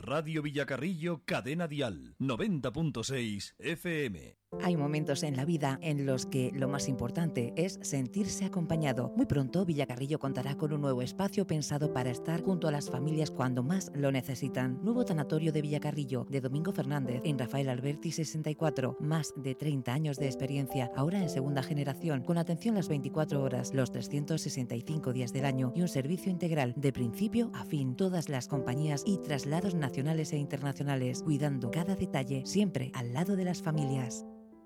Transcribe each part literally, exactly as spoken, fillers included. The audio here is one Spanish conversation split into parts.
Radio Villacarrillo, Cadena Dial, noventa punto seis F M. Hay momentos en la vida en los que lo más importante es sentirse acompañado. Muy pronto Villacarrillo contará con un nuevo espacio pensado para estar junto a las familias cuando más lo necesitan. Nuevo tanatorio de Villacarrillo, de Domingo Fernández, en Rafael Alberti sesenta y cuatro. Más de treinta años de experiencia, ahora en segunda generación, con atención las veinticuatro horas, los trescientos sesenta y cinco días del año y un servicio integral de principio a fin. Todas las compañías y traslados nacionales e internacionales, cuidando cada detalle, siempre al lado de las familias.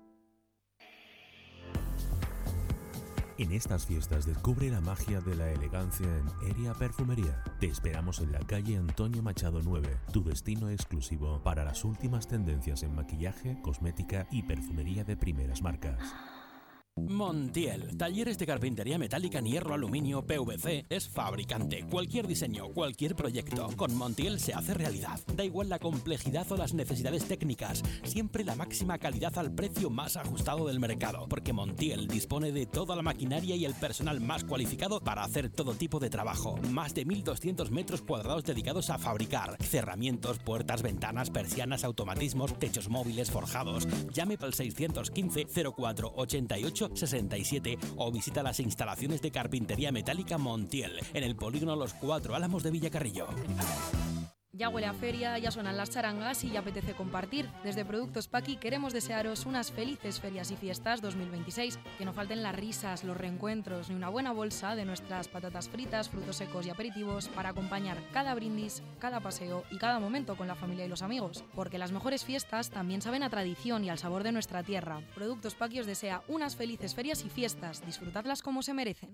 En estas fiestas descubre la magia de la elegancia en Eria Perfumería. Te esperamos en la calle Antonio Machado nueve, tu destino exclusivo para las últimas tendencias en maquillaje, cosmética y perfumería de primeras marcas. Montiel, talleres de carpintería metálica en hierro, aluminio, P V C, es fabricante. Cualquier diseño, cualquier proyecto, con Montiel se hace realidad. Da igual la complejidad o las necesidades técnicas, siempre la máxima calidad al precio más ajustado del mercado, porque Montiel dispone de toda la maquinaria y el personal más cualificado para hacer todo tipo de trabajo. Más de mil doscientos metros cuadrados dedicados a fabricar cerramientos, puertas, ventanas, persianas, automatismos, techos móviles, forjados. Llame al seiscientos quince cero cuatro ochenta y ocho sesenta y siete o visita las instalaciones de carpintería metálica Montiel en el polígono Los Cuatro Álamos de Villacarrillo. Ya huele a feria, ya suenan las charangas y ya apetece compartir. Desde Productos Paqui queremos desearos unas felices ferias y fiestas dos mil veintiséis, que no falten las risas, los reencuentros ni una buena bolsa de nuestras patatas fritas, frutos secos y aperitivos para acompañar cada brindis, cada paseo y cada momento con la familia y los amigos. Porque las mejores fiestas también saben a tradición y al sabor de nuestra tierra. Productos Paqui os desea unas felices ferias y fiestas. Disfrutadlas como se merecen.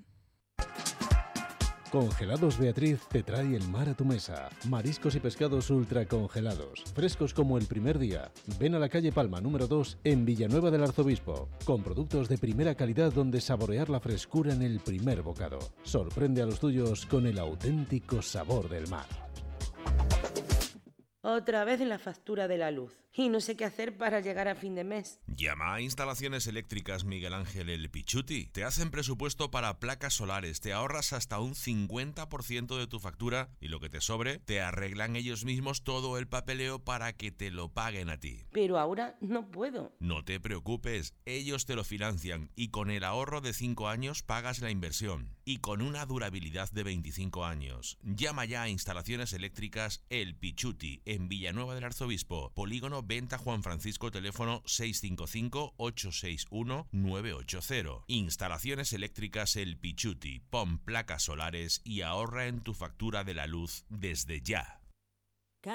Congelados Beatriz te trae el mar a tu mesa. Mariscos y pescados ultra congelados, frescos como el primer día. Ven a la calle Palma número dos en Villanueva del Arzobispo, con productos de primera calidad donde saborear la frescura en el primer bocado. Sorprende a los tuyos con el auténtico sabor del mar. Otra vez en la factura de la luz. Y no sé qué hacer para llegar a fin de mes. Llama a Instalaciones Eléctricas Miguel Ángel El Pichuti. Te hacen presupuesto para placas solares, te ahorras hasta un cincuenta por ciento de tu factura y lo que te sobre, te arreglan ellos mismos todo el papeleo para que te lo paguen a ti. Pero ahora no puedo. No te preocupes, ellos te lo financian y con el ahorro de cinco años pagas la inversión. Y con una durabilidad de veinticinco años. Llama ya a Instalaciones Eléctricas El Pichuti en Villanueva del Arzobispo, Polígono Venta Juan Francisco, teléfono seis cinco cinco ocho seis uno nueve ocho cero. Instalaciones Eléctricas El Pichuti, pon placas solares y ahorra en tu factura de la luz desde ya.